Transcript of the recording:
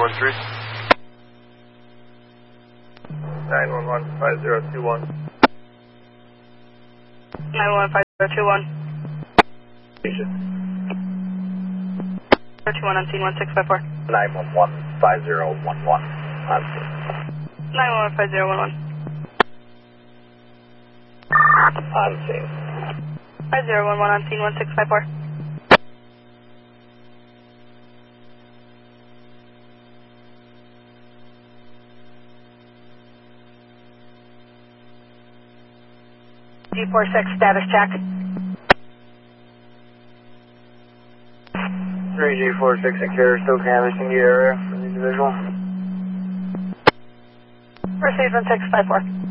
913. 911 5021. 911 5021. Station. 21 on scene 1654. 911 5011. On scene. 911 5011. On scene. 5011 on scene 1654. G46 status check. 3G46 and carrier still canvassing the area for the individual. Received on 654.